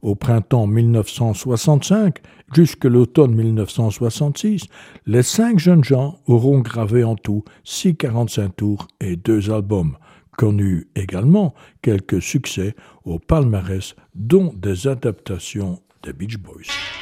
Au printemps 1965 jusque l'automne 1966, les 5 jeunes gens auront gravé en tout 6 45 tours et 2 albums, connus également quelques succès au palmarès, dont des adaptations des Beach Boys.